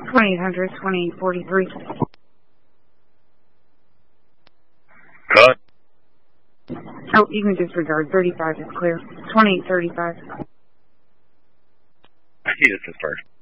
2800, 2843. Cut. Oh, you can disregard. 35 is clear. 2835. This is first.